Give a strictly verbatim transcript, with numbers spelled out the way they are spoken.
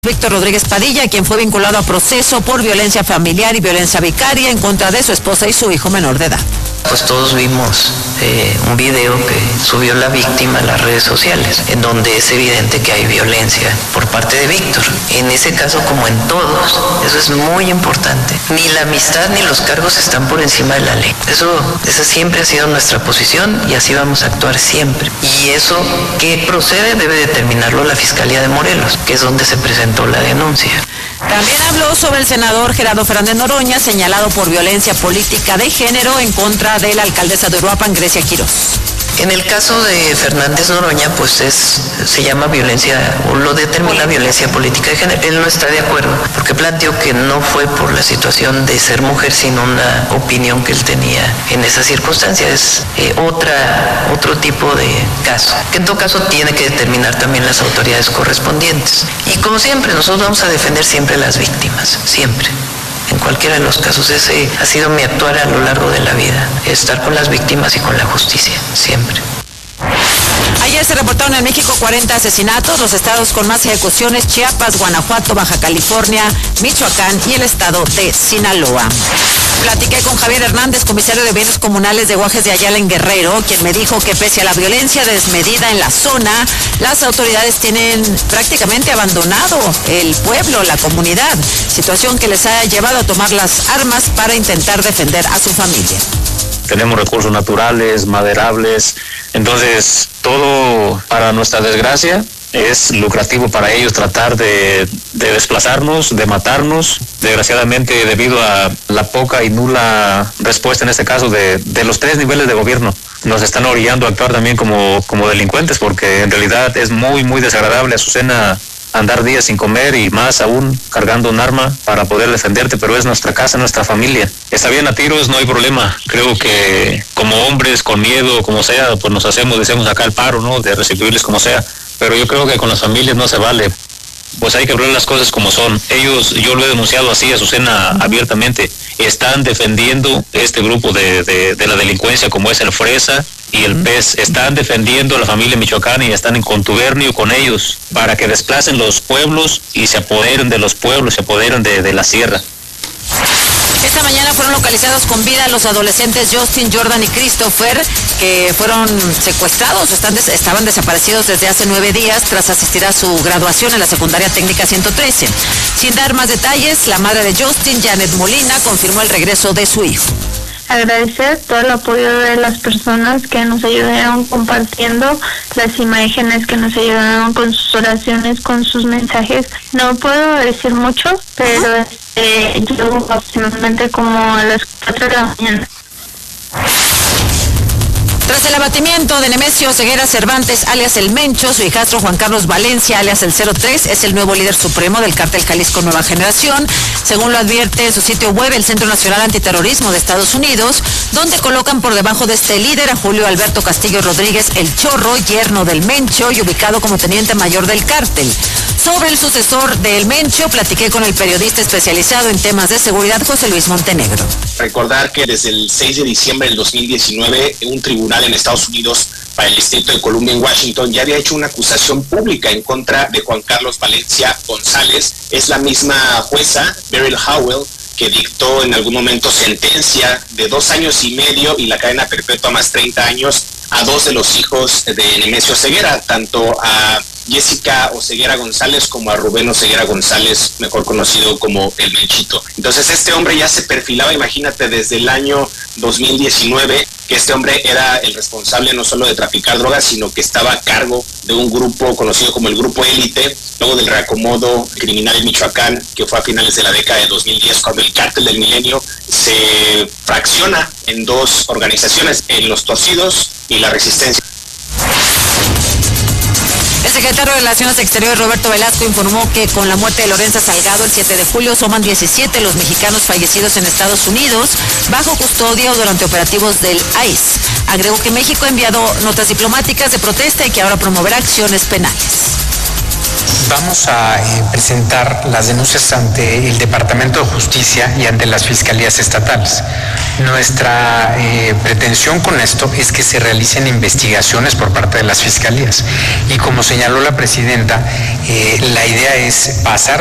Víctor Rodríguez Padilla, quien fue vinculado a proceso por violencia familiar y violencia vicaria en contra de su esposa y su hijo menor de edad. Pues todos vimos eh, un video que subió la víctima a las redes sociales, en donde es evidente que hay violencia por parte de Víctor. En ese caso, como en todos, eso es muy importante. Ni la amistad ni los cargos están por encima de la ley. Eso, esa siempre ha sido nuestra posición y así vamos a actuar siempre. Y eso que procede debe determinarlo la Fiscalía de Morelos, que es donde se presentó la denuncia. También habló sobre el senador Gerardo Fernández Noroña, señalado por violencia política de género en contra de la alcaldesa de Uruapan, Grecia Quirós. En el caso de Fernández Noroña, pues es, se llama violencia, o lo determina violencia política de género. Él no está de acuerdo, porque planteó que no fue por la situación de ser mujer, sino una opinión que él tenía en esa circunstancia. Es eh, otra, otro tipo de caso, que en todo caso tiene que determinar también las autoridades correspondientes. Y como siempre, nosotros vamos a defender siempre a las víctimas, siempre. En cualquiera de los casos, ese ha sido mi actuar a lo largo de la vida, estar con las víctimas y con la justicia, siempre. Ayer se reportaron en México cuarenta asesinatos, los estados con más ejecuciones: Chiapas, Guanajuato, Baja California, Michoacán y el estado de Sinaloa. Platiqué con Javier Hernández, comisario de bienes comunales de Guajes de Ayala en Guerrero, quien me dijo que pese a la violencia desmedida en la zona, las autoridades tienen prácticamente abandonado el pueblo, la comunidad, situación que les ha llevado a tomar las armas para intentar defender a su familia. Tenemos recursos naturales, maderables, entonces todo, para nuestra desgracia, es lucrativo para ellos tratar de, de desplazarnos, de matarnos. Desgraciadamente, debido a la poca y nula respuesta en este caso de, de los tres niveles de gobierno, nos están orillando a actuar también como, como delincuentes, porque en realidad es muy, muy desagradable, Azucena, andar días sin comer y más aún cargando un arma para poder defenderte, pero es nuestra casa, nuestra familia. Está bien a tiros, no hay problema. Creo que como hombres, con miedo, como sea, pues nos hacemos, decimos acá el paro, ¿no? De restituirles como sea. Pero yo creo que con las familias no se vale. Pues hay que hablar las cosas como son. Ellos, yo lo he denunciado así, Azucena, abiertamente, están defendiendo este grupo de, de, de la delincuencia como es el Fresa y el P E S. Están defendiendo a la familia michoacana y están en contubernio con ellos para que desplacen los pueblos y se apoderen de los pueblos, se apoderen de, de la sierra. Esta mañana fueron localizados con vida los adolescentes Justin, Jordan y Christopher, que fueron secuestrados, están des- estaban desaparecidos desde hace nueve días tras asistir a su graduación en la secundaria técnica ciento trece. Sin dar más detalles, la madre de Justin, Janet Molina, confirmó el regreso de su hijo. Agradecer todo el apoyo de las personas que nos ayudaron compartiendo las imágenes, que nos ayudaron con sus oraciones, con sus mensajes. No puedo decir mucho, pero este, yo aproximadamente como a las cuatro de la mañana. Tras el abatimiento de Nemesio Ceguera Cervantes, alias El Mencho, su hijastro Juan Carlos Valencia, alias El cero tres, es el nuevo líder supremo del cártel Jalisco Nueva Generación, según lo advierte en su sitio web el Centro Nacional Antiterrorismo de Estados Unidos, donde colocan por debajo de este líder a Julio Alberto Castillo Rodríguez El Chorro, yerno del Mencho y ubicado como teniente mayor del cártel. Sobre el sucesor de El Mencho, platiqué con el periodista especializado en temas de seguridad, José Luis Montenegro. Recordar que desde el seis de diciembre del dos mil diecinueve, un tribunal en Estados Unidos para el Distrito de Columbia en Washington ya había hecho una acusación pública en contra de Juan Carlos Valencia González. Es la misma jueza, Beryl Howell, que dictó en algún momento sentencia de dos años y medio y la cadena perpetua más treinta años a dos de los hijos de Nemesio Ceguera, tanto a Jessica Oseguera González como a Rubén Oseguera González, mejor conocido como El Menchito. Entonces este hombre ya se perfilaba, imagínate, desde el año dos mil diecinueve, que este hombre era el responsable no solo de traficar drogas, sino que estaba a cargo de un grupo conocido como el Grupo Élite, luego del reacomodo criminal en Michoacán, que fue a finales de la década de dos mil diez, cuando el Cártel del Milenio se fracciona en dos organizaciones, en Los Torcidos y la Resistencia. El secretario de Relaciones Exteriores, Roberto Velasco, informó que con la muerte de Lorenza Salgado el siete de julio suman diecisiete los mexicanos fallecidos en Estados Unidos bajo custodia o durante operativos del I C E. Agregó que México ha enviado notas diplomáticas de protesta y que ahora promoverá acciones penales. Vamos a eh, presentar las denuncias ante el Departamento de Justicia y ante las fiscalías estatales. Nuestra eh, pretensión con esto es que se realicen investigaciones por parte de las fiscalías. Y como señaló la presidenta, eh, la idea es pasar